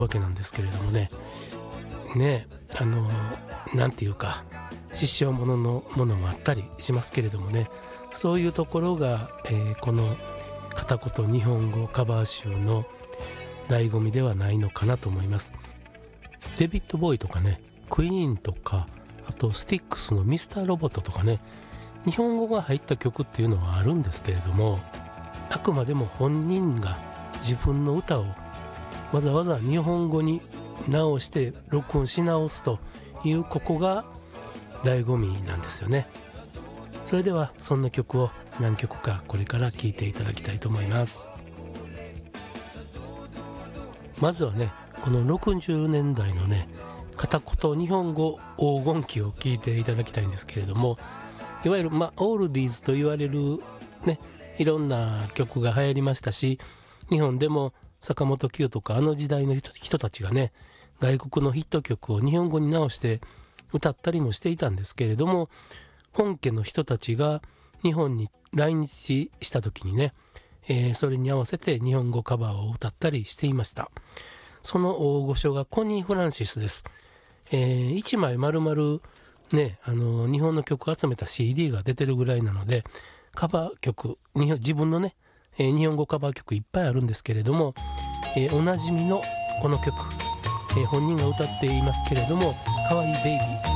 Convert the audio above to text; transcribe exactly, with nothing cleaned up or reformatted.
わけなんですけれどもねねあのなんていうか失笑もののものもあったりしますけれどもね、そういうところが、えー、この片言日本語カバー集の醍醐味ではないのかなと思います。デビッド・ボーイとかね、クイーンとか、あとスティックスのミスター・ロボットとかね、日本語が入った曲っていうのはあるんですけれども、あくまでも本人が自分の歌をわざわざ日本語に直して録音し直すという、ここが醍醐味なんですよね。それではそんな曲を何曲かこれから聴いていただきたいと思います。まずはね、このろくじゅうねんだいのね片言日本語黄金期を聴いていただきたいんですけれども、いわゆるまあオールディーズと言われるね、いろんな曲が流行りましたし、日本でも坂本九とかあの時代の 人, 人たちがね、外国のヒット曲を日本語に直して歌ったりもしていたんですけれども、本家の人たちが日本に来日した時にね、えー、それに合わせて日本語カバーを歌ったりしていました。その大御所がコニー・フランシスです。えー、いちまい丸々ね、あの日本の曲を集めた シーディー が出てるぐらいなので、カバー曲、自分のね、えー、日本語カバー曲いっぱいあるんですけれども、えー、おなじみのこの曲、えー、本人が歌っていますけれども、かわいいベイビー